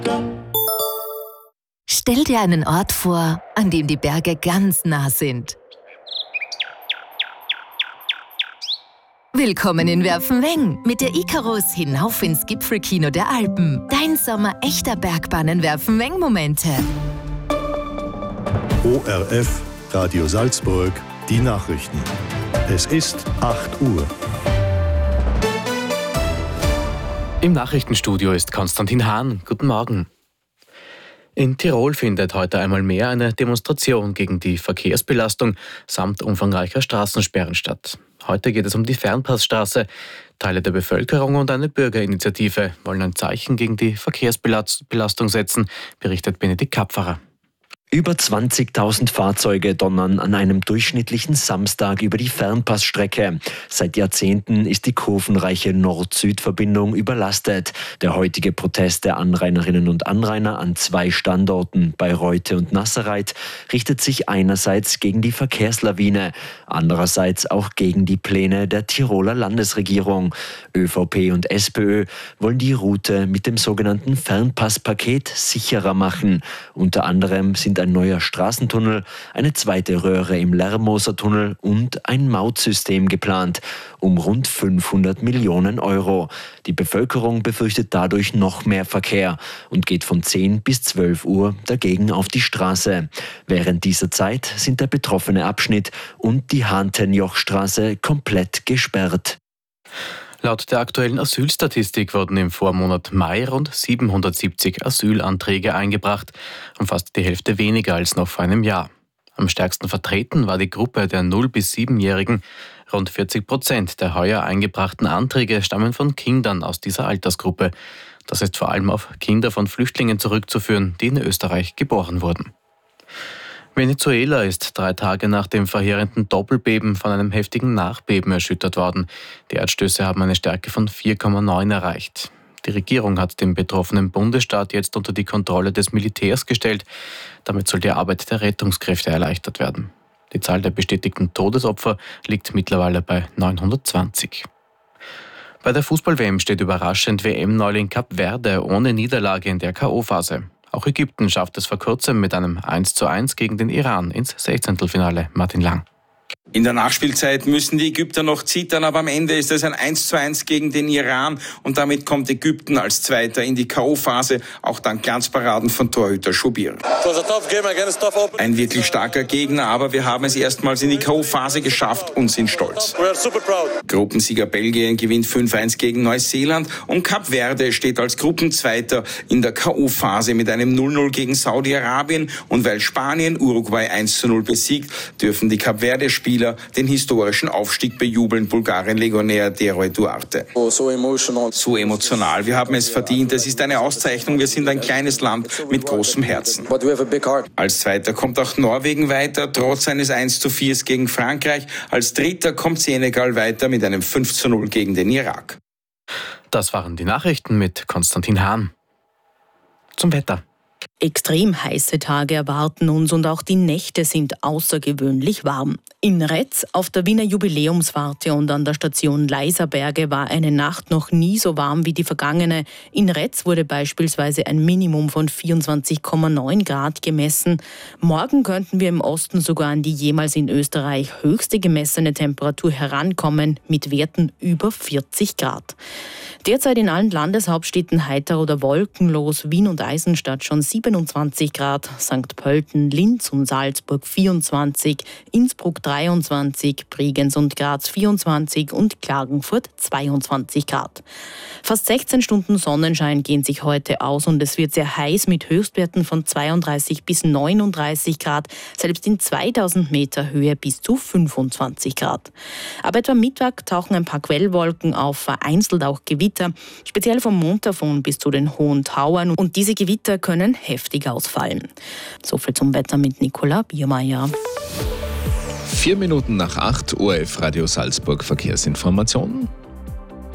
Stell dir einen Ort vor, an dem die Berge ganz nah sind. Willkommen in Werfenweng mit der Icarus hinauf ins Gipfelkino der Alpen. Dein Sommer echter Bergbahnen-Werfenweng-Momente. ORF, Radio Salzburg, die Nachrichten. Es ist 8 Uhr. Im Nachrichtenstudio ist Konstantin Hahn. Guten Morgen. In Tirol findet heute einmal mehr eine Demonstration gegen die Verkehrsbelastung samt umfangreicher Straßensperren statt. Heute geht es um die Fernpassstraße. Teile der Bevölkerung und eine Bürgerinitiative wollen ein Zeichen gegen die Verkehrsbelastung setzen, berichtet Benedikt Kapferer. Über 20.000 Fahrzeuge donnern an einem durchschnittlichen Samstag über die Fernpassstrecke. Seit Jahrzehnten ist die kurvenreiche Nord-Süd-Verbindung überlastet. Der heutige Protest der Anrainerinnen und Anrainer an 2 Standorten, Bayreuth und Nasserreit, richtet sich einerseits gegen die Verkehrslawine, andererseits auch gegen die Pläne der Tiroler Landesregierung. ÖVP und SPÖ wollen die Route mit dem sogenannten Fernpasspaket sicherer machen. Unter anderem sind ein neuer Straßentunnel, eine zweite Röhre im Lermoser Tunnel und ein Mautsystem geplant, um rund 500 Millionen Euro. Die Bevölkerung befürchtet dadurch noch mehr Verkehr und geht von 10 bis 12 Uhr dagegen auf die Straße. Während dieser Zeit sind der betroffene Abschnitt und die Hahntenjochstraße komplett gesperrt. Laut der aktuellen Asylstatistik wurden im Vormonat Mai rund 770 Asylanträge eingebracht, um fast die Hälfte weniger als noch vor einem Jahr. Am stärksten vertreten war die Gruppe der 0- bis 7-Jährigen. Rund 40% der heuer eingebrachten Anträge stammen von Kindern aus dieser Altersgruppe. Das ist vor allem auf Kinder von Flüchtlingen zurückzuführen, die in Österreich geboren wurden. Venezuela ist 3 Tage nach dem verheerenden Doppelbeben von einem heftigen Nachbeben erschüttert worden. Die Erdstöße haben eine Stärke von 4,9 erreicht. Die Regierung hat den betroffenen Bundesstaat jetzt unter die Kontrolle des Militärs gestellt. Damit soll die Arbeit der Rettungskräfte erleichtert werden. Die Zahl der bestätigten Todesopfer liegt mittlerweile bei 920. Bei der Fußball-WM steht überraschend WM-Neuling Kap Verde ohne Niederlage in der K.O.-Phase. Auch Ägypten schafft es vor kurzem mit einem 1:1 gegen den Iran ins 16. Martin Lang. In der Nachspielzeit müssen die Ägypter noch zittern, aber am Ende ist es ein 1:1 gegen den Iran und damit kommt Ägypten als Zweiter in die K.O.-Phase, auch dank Glanzparaden von Torhüter Shubir. Ein wirklich starker Gegner, aber wir haben es erstmals in die K.O.-Phase geschafft und sind stolz. Gruppensieger Belgien gewinnt 5:1 gegen Neuseeland und Kap Verde steht als Gruppenzweiter in der K.O.-Phase mit einem 0:0 gegen Saudi-Arabien und weil Spanien Uruguay 1:0 besiegt, dürfen die Kap Verde-Spieler den historischen Aufstieg bejubeln, Bulgarien-Legionär Deroy Duarte. So emotional, wir haben es verdient, es ist eine Auszeichnung, wir sind ein kleines Land mit großem Herzen. Als Zweiter kommt auch Norwegen weiter, trotz eines 1:4 gegen Frankreich. Als Dritter kommt Senegal weiter mit einem 5:0 gegen den Irak. Das waren die Nachrichten mit Konstantin Hahn. Zum Wetter. Extrem heiße Tage erwarten uns und auch die Nächte sind außergewöhnlich warm. In Retz auf der Wiener Jubiläumswarte und an der Station Leiserberge war eine Nacht noch nie so warm wie die vergangene. In Retz wurde beispielsweise ein Minimum von 24,9 Grad gemessen. Morgen könnten wir im Osten sogar an die jemals in Österreich höchste gemessene Temperatur herankommen, mit Werten über 40 Grad. Derzeit in allen Landeshauptstädten heiter oder wolkenlos, Wien und Eisenstadt schon 27 Grad, St. Pölten, Linz und Salzburg 24, Innsbruck 23, Bregenz und Graz 24 und Klagenfurt 22 Grad. Fast 16 Stunden Sonnenschein gehen sich heute aus und es wird sehr heiß mit Höchstwerten von 32 bis 39 Grad, selbst in 2000 Meter Höhe bis zu 25 Grad. Ab etwa Mittag tauchen ein paar Quellwolken auf, vereinzelt auch Gewitter, speziell vom Montafon bis zu den Hohen Tauern und diese Gewitter können heftig ausfallen. Soviel zum Wetter mit Nicola Biermeier. 4 Minuten nach 8, ORF Radio Salzburg Verkehrsinformationen.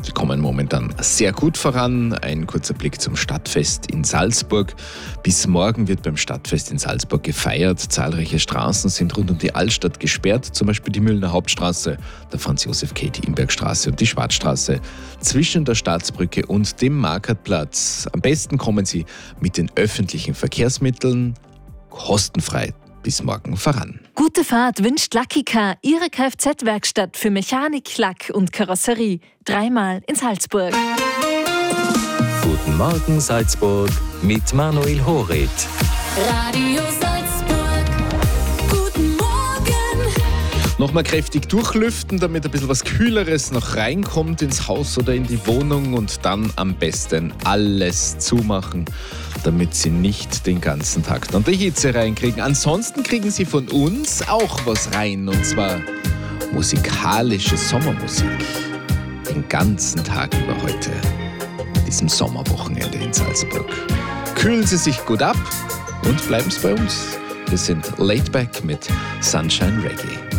Die kommen momentan sehr gut voran. Ein kurzer Blick zum Stadtfest in Salzburg. Bis morgen wird beim Stadtfest in Salzburg gefeiert. Zahlreiche Straßen sind rund um die Altstadt gesperrt, zum Beispiel die Mühlner Hauptstraße, der Franz-Josef-Käthi-Imberg-Straße und die Schwarzstraße zwischen der Staatsbrücke und dem Marktplatz. Am besten kommen Sie mit den öffentlichen Verkehrsmitteln kostenfrei bis morgen voran. Gute Fahrt wünscht Lucky Car, Ihre Kfz-Werkstatt für Mechanik, Lack und Karosserie. 3-mal in Salzburg. Guten Morgen Salzburg mit Manuel Horit. Radio Salzburg. Guten Morgen. Nochmal kräftig durchlüften, damit ein bisschen was Kühleres noch reinkommt ins Haus oder in die Wohnung und dann am besten alles zumachen, damit Sie nicht den ganzen Tag dann die Hitze reinkriegen. Ansonsten kriegen Sie von uns auch was rein, und zwar musikalische Sommermusik. Den ganzen Tag über heute, diesem Sommerwochenende in Salzburg. Kühlen Sie sich gut ab und bleiben Sie bei uns. Wir sind Laid Back mit Sunshine Reggae.